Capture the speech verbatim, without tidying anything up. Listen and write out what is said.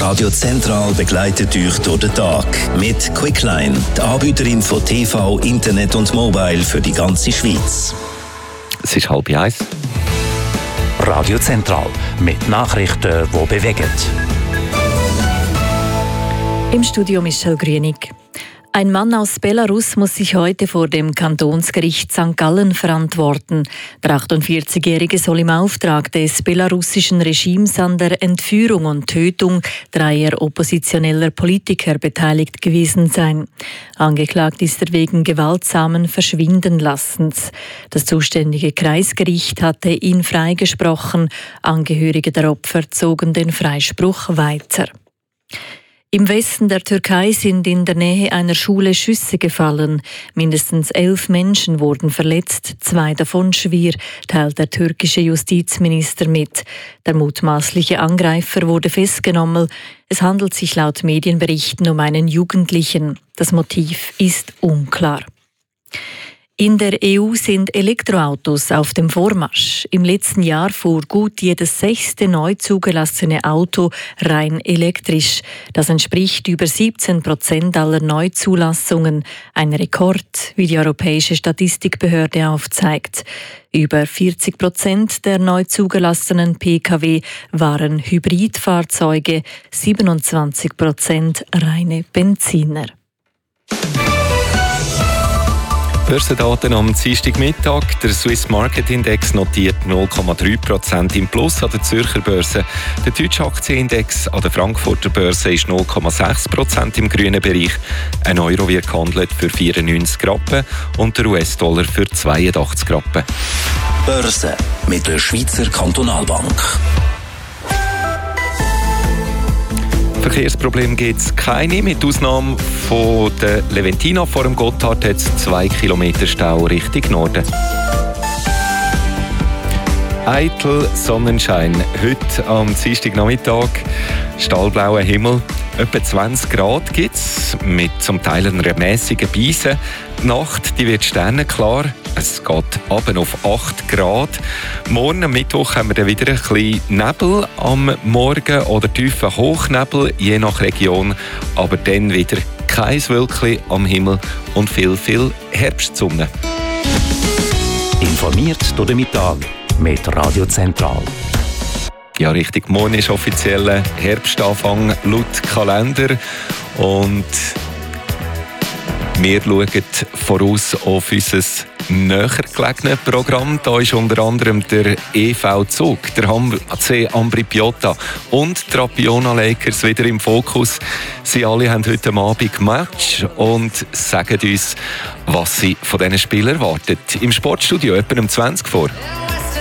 Radio Zentral begleitet euch durch den Tag mit Quickline, die Anbieterin von T V, Internet und Mobile für die ganze Schweiz. Es ist halb eins. Radio Zentral mit Nachrichten, die bewegen. Im Studio Michelle Grünig. Ein Mann aus Belarus muss sich heute vor dem Kantonsgericht Sankt Gallen verantworten. Der achtundvierzigjährige soll im Auftrag des belarussischen Regimes an der Entführung und Tötung dreier oppositioneller Politiker beteiligt gewesen sein. Angeklagt ist er wegen gewaltsamen Verschwindenlassens. Das zuständige Kreisgericht hatte ihn freigesprochen. Angehörige der Opfer zogen den Freispruch weiter. Im Westen der Türkei sind in der Nähe einer Schule Schüsse gefallen. Mindestens elf Menschen wurden verletzt, zwei davon schwer, teilt der türkische Justizminister mit. Der mutmaßliche Angreifer wurde festgenommen. Es handelt sich laut Medienberichten um einen Jugendlichen. Das Motiv ist unklar. In der E U sind Elektroautos auf dem Vormarsch. Im letzten Jahr fuhr gut jedes sechste neu zugelassene Auto rein elektrisch. Das entspricht über siebzehn Prozent aller Neuzulassungen. Ein Rekord, wie die Europäische Statistikbehörde aufzeigt. Über vierzig Prozent der neu zugelassenen P K W waren Hybridfahrzeuge, siebenundzwanzig Prozent reine Benziner. Börsendaten am Dienstagmittag. Der Swiss Market Index notiert null Komma drei Prozent im Plus an der Zürcher Börse. Der deutsche Aktienindex an der Frankfurter Börse ist null Komma sechs Prozent im grünen Bereich. Ein Euro wird gehandelt für vierundneunzig Rappen und der U S-Dollar für zweiundachtzig Rappen. Börse mit der Schweizer Kantonalbank. Verkehrsproblem gibt es keine. Mit Ausnahme von der Leventina vor dem Gotthard hat es zwei Kilometer Stau Richtung Norden. Eitel Sonnenschein. Heute am Dienstagnachmittag stahlblauer Himmel. Etwa zwanzig Grad gibt es, mit zum Teil einer mässigen Beise. Die Nacht die wird sternenklar. Es geht runter auf acht Grad. Morgen am Mittwoch haben wir dann wieder ein bisschen Nebel am Morgen oder tiefen Hochnebel, je nach Region. Aber dann wieder kein Wölkchen am Himmel und viel, viel Herbstsonne. Informiert durch den Mittag mit Radio Zentral. Ja, richtig. Morgen ist offizieller Herbstanfang laut Kalender. Und wir schauen voraus auf unser näher gelegenes Programm. Da ist unter anderem der E V-Zug, der H C Ambri Piotta und die Rapiona Lakers wieder im Fokus. Sie alle haben heute Abend Match und sagen uns, was sie von diesen Spielern erwartet. Im Sportstudio etwa um zwanzig vor.